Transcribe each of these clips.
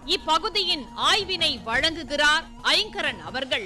இப்பகுதியின் ஆய்வினை வழங்குகிறார் ஐங்கரன் அவர்கள்.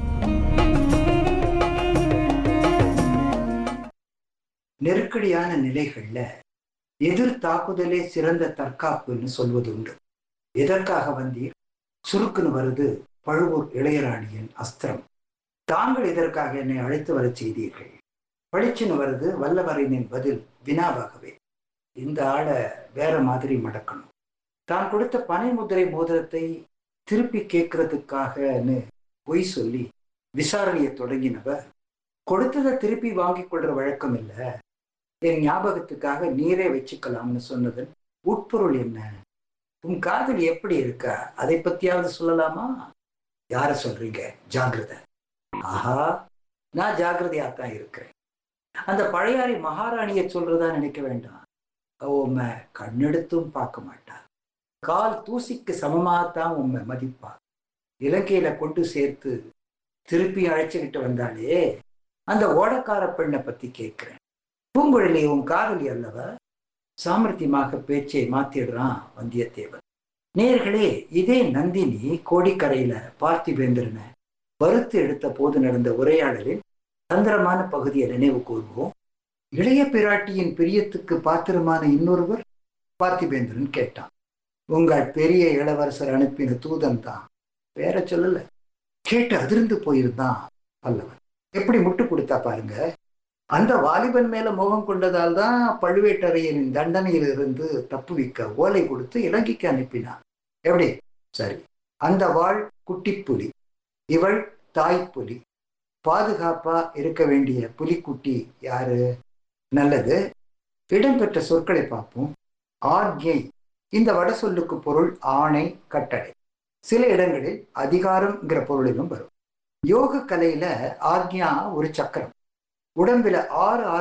நெருக்கடியான நிலைகள்ல எதிர் தாக்குதலே சிறந்த தற்காப்புன்னு சொல்வது உண்டு. எதற்காக வந்தீர்? சுருக்குன்னு வருது பழுவூர் இளையராணியின் அஸ்திரம். தாங்கள் எதற்காக என்னை அழைத்து வர செய்தீர்கள்? பளிச்சுன்னு வருது வல்லவரையனின் பதில் வினாவாகவே. இந்த ஆளை வேற மாதிரி மடக்கணும். தான் கொடுத்த பனை முதிரை மோதிரத்தை திருப்பி கேட்கறதுக்காகன்னு பொய் சொல்லி விசாரணையை தொடங்கினவர், கொடுத்ததை திருப்பி வாங்கி கொள்ற வழக்கம் இல்லை, என் ஞாபகத்துக்காக நீரே வச்சுக்கலாம்னு சொன்னதன் உட்பொருள் என்ன? உன் காதல் எப்படி இருக்கா? அதை பத்தியாவது சொல்லலாமா? யார சொல்றீங்க? ஜாகிரதை. ஆஹா, நான் ஜாகிரதையாத்தான் இருக்கிறேன். அந்த பழையாறை மகாராணியை சொல்றதா நினைக்க வேண்டாம். உண்மை கண்ணெடுத்தும் பார்க்க மாட்டா. கால் தூசிக்கு சமமாகத்தான் உண்மை மதிப்பா. இலங்கையில கொண்டு சேர்த்து திருப்பி அழைச்சுக்கிட்டு வந்தாலே அந்த ஓடக்கார பெண்ணை பத்தி கேட்கிறேன். பூங்குழலி உன் காதலி அல்லவ? சாமர்த்தியமாக பேச்சை மாத்திடுறான் வந்தியத்தேவன். நேர்களே, இதே நந்தினி கோடிக்கரையில பார்த்திபேந்திரனை வறுத்து எடுத்த போது நடந்த உரையாடலில் தந்திரமான பகுதியை நினைவு கூர்வோம். இளைய பிராட்டியின் பிரியத்துக்கு பாத்திரமான இன்னொருவர் பார்த்திபேந்திரன் கேட்டான். உங்கள் பெரிய இளவரசர் அனுப்பின தூதன் தான், வேற சொல்லல. கேட்டு அதிர்ந்து போயிருந்தான் பல்லவன். எப்படி முட்டு கொடுத்தா பாருங்க. அந்த வாலிபன் மேல மோகம் கொண்டதால் தான் பழுவேட்டரையரின் தண்டனையிலிருந்து தப்புவிக்க ஓலை கொடுத்து இலங்கைக்கு அனுப்பினான். எப்படி? சரி, அந்த வாழ் குட்டிப்புலி, இவள் தாய்ப்புலி. பாதுகாப்பா இருக்க வேண்டிய புலிக்குட்டி யாரு? நல்லது, இடம்பெற்ற சொற்களை பார்ப்போம். ஆக்ஞை, இந்த வட சொல்லுக்கு பொருள் ஆணை, கட்டளை. சில இடங்களில் அதிகாரம்ங்கிற பொருளிலும் வரும். யோக கலையில ஆக்ஞா ஒரு சக்கரம். உடம்புல 6